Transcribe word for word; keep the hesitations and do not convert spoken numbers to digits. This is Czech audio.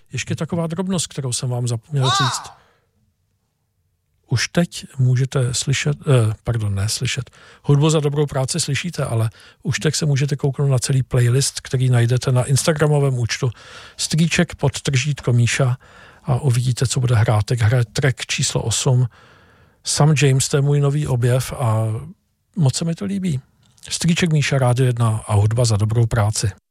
ještě taková drobnost, kterou jsem vám zapomněl říct. Už teď můžete slyšet, eh, pardon, ne slyšet, hudbu za dobrou práci slyšíte, ale už teď se můžete kouknout na celý playlist, který najdete na instagramovém účtu Strýček pod tržítko Míša a uvidíte, co bude hrát. Tak hraje track číslo osm. Sam James, to je můj nový objev a moc se mi to líbí. Strýček Míša, Rádio jedna a hudba za dobrou práci.